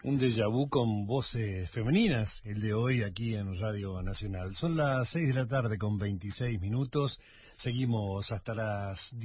Un déjà vu con voces femeninas, el de hoy aquí en Radio Nacional. Son las 6 de la tarde con 26 minutos. Seguimos hasta las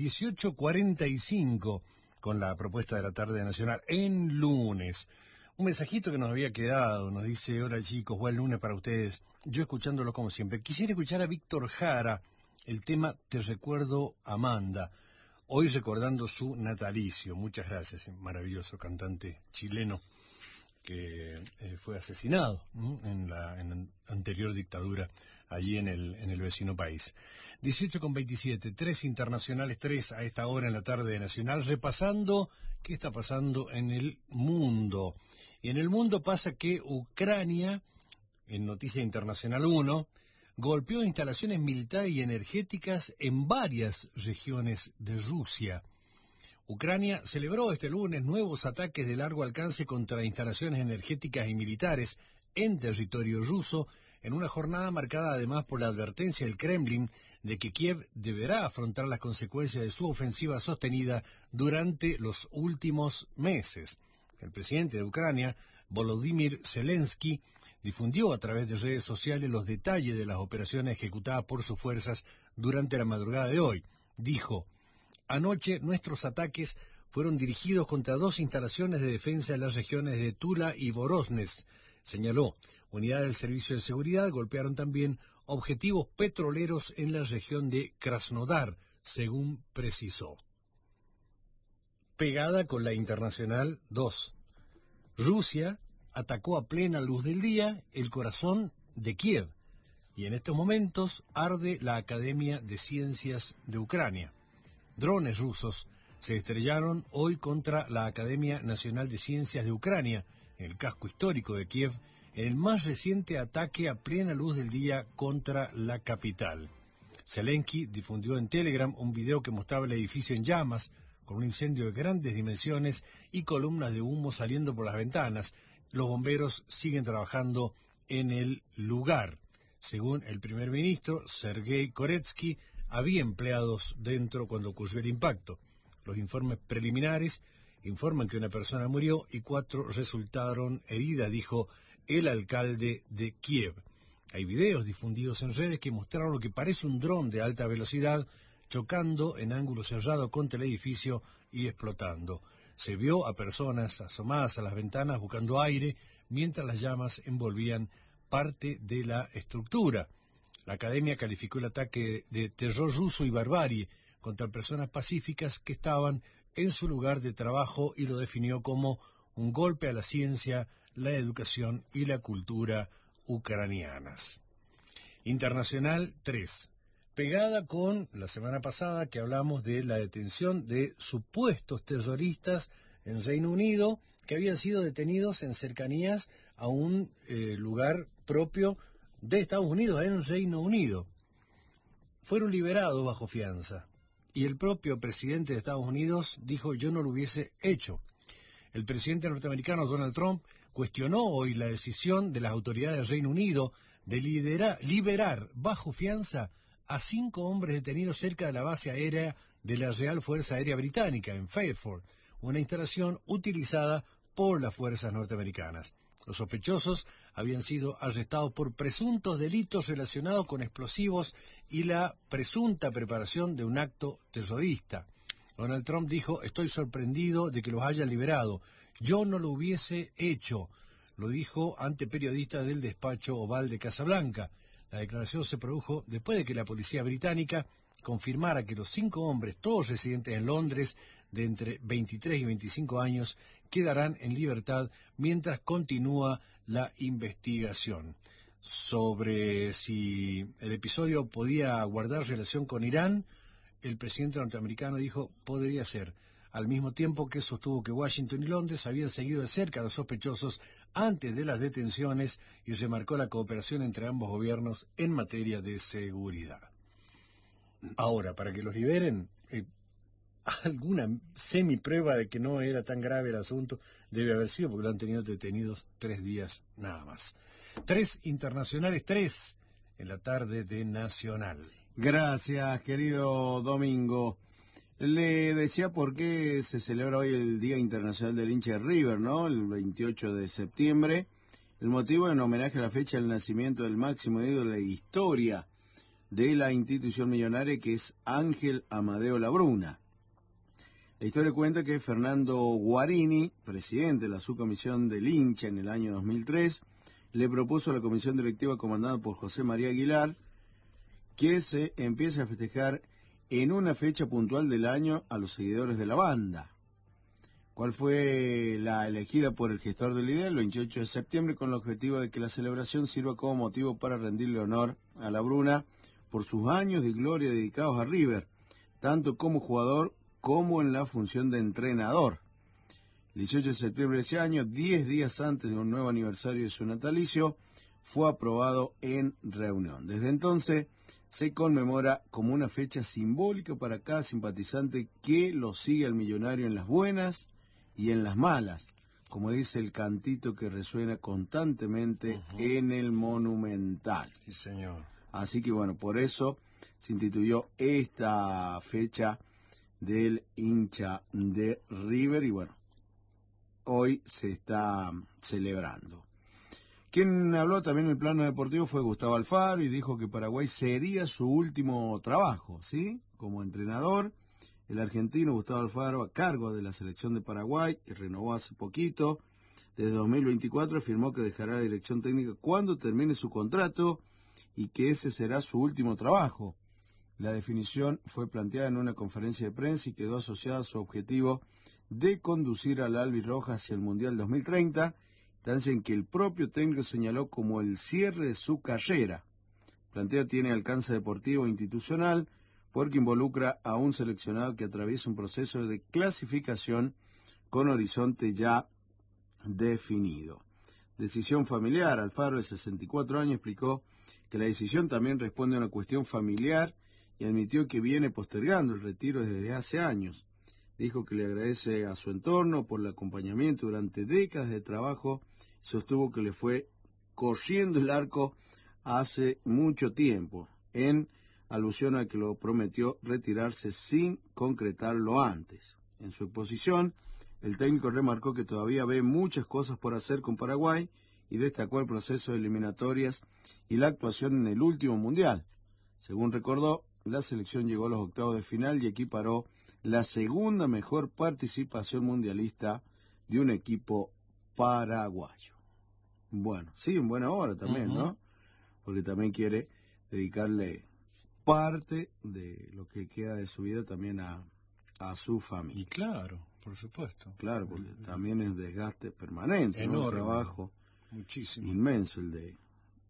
18:45 con la propuesta de la tarde nacional en lunes. Un mensajito que nos había quedado, nos dice: hola chicos, buen lunes para ustedes. Yo escuchándolo como siempre. Quisiera escuchar a Víctor Jara, el tema Te recuerdo, Amanda. Hoy recordando su natalicio. Muchas gracias, maravilloso cantante chileno que fue asesinado en la anterior dictadura allí en el vecino país. 18:27, 3 internacionales, 3 a esta hora en la tarde nacional, repasando qué está pasando en el mundo. Y en el mundo pasa que Ucrania, en Noticia Internacional 1, golpeó instalaciones militares y energéticas en varias regiones de Rusia. Ucrania celebró este lunes nuevos ataques de largo alcance contra instalaciones energéticas y militares en territorio ruso, en una jornada marcada además por la advertencia del Kremlin de que Kiev deberá afrontar las consecuencias de su ofensiva sostenida durante los últimos meses. El presidente de Ucrania, Volodymyr Zelensky, difundió a través de redes sociales los detalles de las operaciones ejecutadas por sus fuerzas durante la madrugada de hoy. Dijo: anoche nuestros ataques fueron dirigidos contra 2 instalaciones de defensa en las regiones de Tula y Voronezh. Señaló, unidades del Servicio de Seguridad golpearon también objetivos petroleros en la región de Krasnodar, según precisó. Pegada con la Internacional 2. Rusia atacó a plena luz del día el corazón de Kiev y en estos momentos arde la Academia de Ciencias de Ucrania. Drones rusos se estrellaron hoy contra la Academia Nacional de Ciencias de Ucrania, en el casco histórico de Kiev, en el más reciente ataque a plena luz del día contra la capital. Zelensky difundió en Telegram un video que mostraba el edificio en llamas, con un incendio de grandes dimensiones y columnas de humo saliendo por las ventanas. Los bomberos siguen trabajando en el lugar. Según el primer ministro, Sergei Koretsky, había empleados dentro cuando ocurrió el impacto. Los informes preliminares informan que una persona murió y 4 resultaron heridas, dijo el alcalde de Kiev. Hay videos difundidos en redes que mostraron lo que parece un dron de alta velocidad chocando en ángulo cerrado contra el edificio y explotando. Se vio a personas asomadas a las ventanas buscando aire mientras las llamas envolvían parte de la estructura. La academia calificó el ataque de terror ruso y barbarie contra personas pacíficas que estaban en su lugar de trabajo y lo definió como un golpe a la ciencia, la educación y la cultura ucranianas. Internacional 3. Pegada con la semana pasada que hablamos de la detención de supuestos terroristas en Reino Unido que habían sido detenidos en cercanías a un lugar propio de Estados Unidos, en Reino Unido. Fueron liberados bajo fianza y el propio presidente de Estados Unidos dijo: yo no lo hubiese hecho. El presidente norteamericano Donald Trump cuestionó hoy la decisión de las autoridades del Reino Unido de liberar bajo fianza a 5 hombres detenidos cerca de la base aérea de la Real Fuerza Aérea Británica en Fairford, una instalación utilizada por las fuerzas norteamericanas. Los sospechosos habían sido arrestados por presuntos delitos relacionados con explosivos y la presunta preparación de un acto terrorista. Donald Trump dijo: estoy sorprendido de que los hayan liberado. Yo no lo hubiese hecho. Lo dijo ante periodistas del despacho Oval de Casablanca. La declaración se produjo después de que la policía británica confirmara que los 5 hombres, todos residentes en Londres, de entre 23 y 25 años, quedarán en libertad mientras continúa la investigación. Sobre si el episodio podía guardar relación con Irán, el presidente norteamericano dijo: podría ser, al mismo tiempo que sostuvo que Washington y Londres habían seguido de cerca a los sospechosos antes de las detenciones y remarcó la cooperación entre ambos gobiernos en materia de seguridad. Ahora, para que los liberen, alguna semiprueba de que no era tan grave el asunto debe haber sido, porque lo han tenido detenidos 3 días nada más. 3 internacionales, 3 en la tarde de Nacional. Gracias, querido Domingo. Le decía por qué se celebra hoy el Día Internacional del Hincha de River, ¿no? El 28 de septiembre. El motivo en homenaje a la fecha del nacimiento del máximo ídolo de la historia de la institución millonaria, que es Ángel Amadeo Labruna. La historia cuenta que Fernando Guarini, presidente de la subcomisión del hincha en el año 2003, le propuso a la comisión directiva comandada por José María Aguilar que se empiece a festejar en una fecha puntual del año a los seguidores de la banda. ¿Cuál fue la elegida por el gestor de la idea? El 28 de septiembre, con el objetivo de que la celebración sirva como motivo para rendirle honor a Labruna por sus años de gloria dedicados a River, tanto como jugador como en la función de entrenador. El 18 de septiembre de ese año, 10 días antes de un nuevo aniversario de su natalicio, fue aprobado en reunión. Desde entonces se conmemora como una fecha simbólica para cada simpatizante que lo sigue al millonario en las buenas y en las malas, como dice el cantito que resuena constantemente en el Monumental. Sí, señor. Así que bueno, por eso se instituyó esta fecha del hincha de River y bueno, hoy se está celebrando. Quien habló también en el plano deportivo fue Gustavo Alfaro y dijo que Paraguay sería su último trabajo, ¿sí? Como entrenador, el argentino Gustavo Alfaro, a cargo de la selección de Paraguay, que renovó hace poquito, desde 2024 afirmó que dejará la dirección técnica cuando termine su contrato y que ese será su último trabajo. La definición fue planteada en una conferencia de prensa y quedó asociada a su objetivo de conducir al albirroja hacia el Mundial 2030, instancia en que el propio técnico señaló como el cierre de su carrera. El planteo tiene alcance deportivo e institucional porque involucra a un seleccionado que atraviesa un proceso de clasificación con horizonte ya definido. Decisión familiar. Alfaro, de 64 años, explicó que la decisión también responde a una cuestión familiar y admitió que viene postergando el retiro desde hace años. Dijo que le agradece a su entorno por el acompañamiento durante décadas de trabajo y sostuvo que le fue corriendo el arco hace mucho tiempo, en alusión a que lo prometió retirarse sin concretarlo antes. En su exposición, el técnico remarcó que todavía ve muchas cosas por hacer con Paraguay y destacó el proceso de eliminatorias y la actuación en el último mundial. Según recordó, la selección llegó a los octavos de final y equiparó la segunda mejor participación mundialista de un equipo paraguayo. Bueno, sí, en buena hora también, ¿no? Porque también quiere dedicarle parte de lo que queda de su vida también a su familia. Y claro, por supuesto. Claro, porque también es desgaste permanente, ¿no? Un trabajo muchísimo, inmenso el de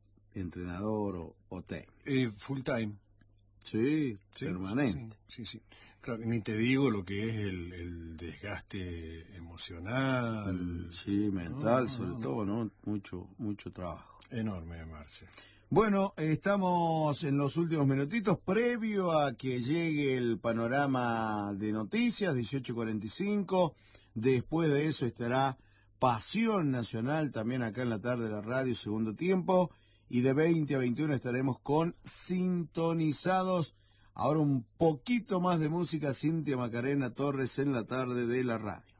entrenador o técnico. Full time. Sí, permanente. Sí. Claro, ni te digo lo que es el desgaste emocional. Sí, mental, sobre todo, ¿no? Mucho trabajo. Enorme, Marce. Bueno, estamos en los últimos minutitos, previo a que llegue el panorama de noticias, 18:45. Después de eso estará Pasión Nacional, también acá en la tarde de la radio, segundo tiempo. Y de 20 a 21 estaremos con Sintonizados. Ahora un poquito más de música, Cintia Macarena Torres en la tarde de la radio.